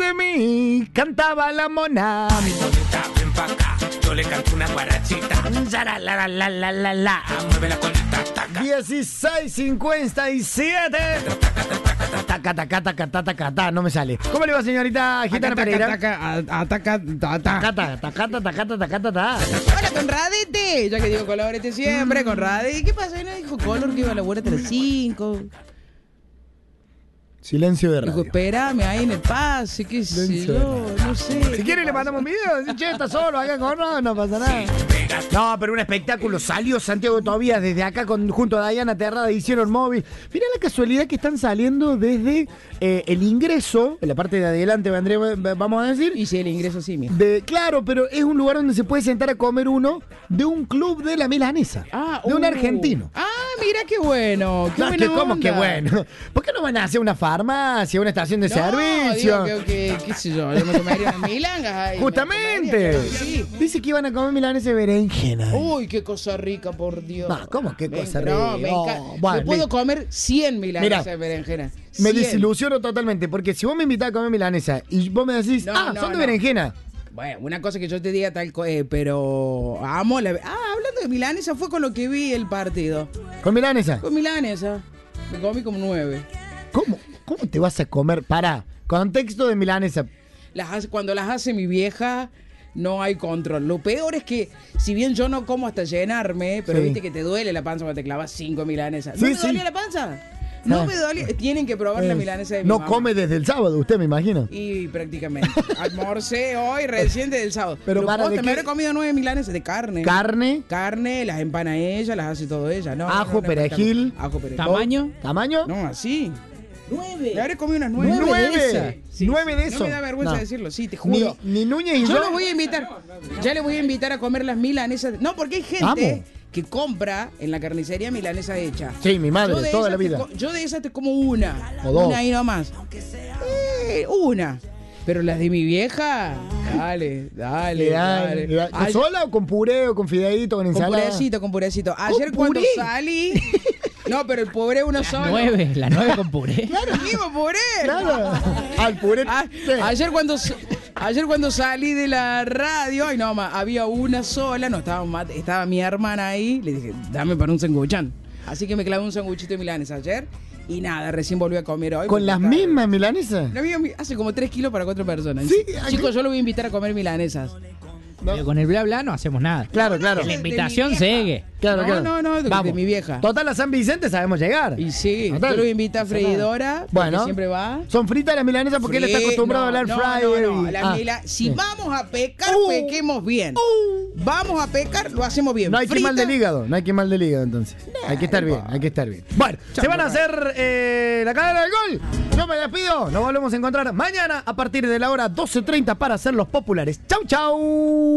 de mí cantaba la mona. Mi bonita, ven pa' acá. Yo le canto una guarachita. La. Mueve la colita, taca. 16:57. Taca, no me sale. ¿Cómo le va, señorita Gitana Pereira? Ataca. Hola, Conradete. Ya que digo colorete siempre, Conradete. ¿Qué pasó? ¿No dijo color que iba a la vuelta a las 5? Silencio de Dijo, radio. espérame ahí en el pase, qué sé yo, no sé. Si quiere le mandamos un video. Si che, está solo acá con no pasa nada. No, pero un espectáculo. Salió Santiago Tobías desde acá junto a Diana Terrada. Hicieron móvil. Mirá la casualidad que están saliendo desde el ingreso, en la parte de adelante, André, vamos a decir. Y si el ingreso sí, mira. Claro, pero es un lugar donde se puede sentar a comer uno de un club de la milanesa. De un argentino. Mira qué bueno. Qué buena ¿Cómo onda. qué bueno? ¿Por qué no van a hacer una farmacia, una estación de servicio? Digo que qué sé yo me comería unas milangas ahí. Justamente. Sí. Dice que iban a comer milanesa de berenjena. Uy, qué cosa rica, por Dios. No, ¿cómo qué cosa No, rica? me encanta. Bueno, Yo puedo comer 100 milanesas Mirá, de berenjena. Me 100. desilusiono totalmente, porque si vos me invitás a comer milanesa y vos me decís, son de berenjena. Bueno, una cosa que yo te diga pero amo la... hablando de milanesa, fue con lo que vi el partido. ¿Con milanesa? Con milanesa. Me comí como 9. ¿Cómo te vas a comer? Pará, contexto de milanesa. Cuando las hace mi vieja, no hay control. Lo peor es que, si bien yo no como hasta llenarme, pero Sí. viste que te duele la panza cuando te clavas 5 milanesas. Sí, ¿No me sí. dolía la panza? No me dolía. Tienen que probar la milanesa de mi No mamá. come desde el sábado, usted me imagino. Y prácticamente. Almorcé hoy recién del sábado. Pero para, ¿de me qué? habré comido 9 milanesas de carne. Carne, Las empana ella, las hace todo ella. No, ajo, perejil. Ajo, perejil. ¿Tamaño? ¿Tamaño? No, así. 9. Le habré comido unas 9. 9. Sí, 9 de No eso. me da vergüenza No. decirlo, sí, te juro. Ni Núñez y yo. Yo los voy a invitar. Ya le voy a invitar a comer las milanesas. No, porque hay gente Vamos. que compra en la carnicería milanesa hecha. Sí, mi madre, Yo de toda la esas vida. yo de esas te como una. O dos. Una ahí nomás. Una. Pero las de mi vieja, dale. ¿Con sola o con puré o con fideíto, con Con ensalada? purecito. Ayer cuando puré? salí... No, pero el pobre uno solo. 9, la 9 con puré. Claro, mismo puré. Claro. Al puré. Ayer cuando salí de la radio, ay no, había una sola, no estaba mi hermana ahí, le dije, dame para un sanguchán. Así que me clavé un sanguchito de milanesa ayer y nada, recién volví a comer hoy. ¿Con las mismas milanesas? Hace como 3 kilos para 4 personas. Sí, Chicos, yo lo voy a invitar a comer milanesas. Pero con el bla bla no hacemos nada. Claro. La invitación sigue. Claro. No, de mi vieja. Total, a San Vicente sabemos llegar. Y sí, Total. yo lo voy a invitar a freidora, porque Bueno. siempre va. Son fritas las milanesas porque él está acostumbrado a hablar fryer. Si vamos a pecar, pequemos bien. Vamos a pecar, lo hacemos bien. No hay que ir mal del hígado, entonces. Hay que estar bien. Bueno, se van a hacer la cadena del gol. Yo me despido, nos volvemos a encontrar mañana a partir de la hora 12:30 para hacer los populares. Chau.